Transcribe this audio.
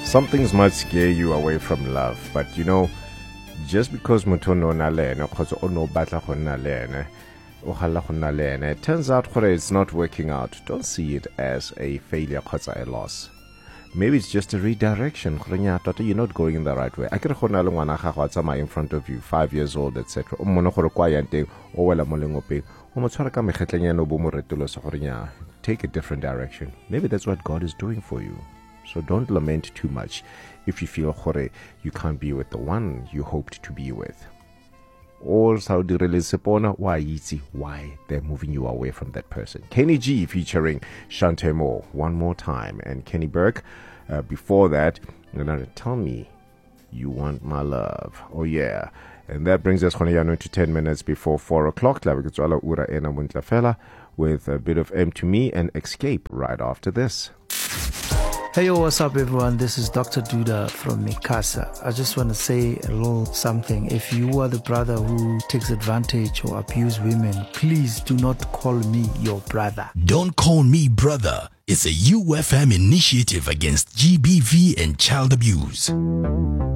Some things might scare you away from love, but you know, just because motho no na le ene kgotsa o no batla go nna le ene o galla go nna le ene, it turns out gore it's not working out. Don't see it as a failure kgotsa a loss. Maybe it's just a redirection. You're not going in the right way. I could have gone in front of you, 5 years old, etc. Take a different direction. Maybe that's what God is doing for you. So don't lament too much if you feel you can't be with the one you hoped to be with. Or Saudi why they're moving you away from that person. Kenny G featuring Shante Moore one more time, and Kenny Burke before that, tell me you want my love. Oh yeah. And that brings us to 10 minutes before 4 o'clock with a bit of M to Me and Escape right after this. Hey, yo, what's up, everyone? This is Dr. Duda from Mikasa. I just want to say a little something. If you are the brother who takes advantage or abuse women, please do not call me your brother. Don't call me brother. It's a UFM initiative against GBV and child abuse.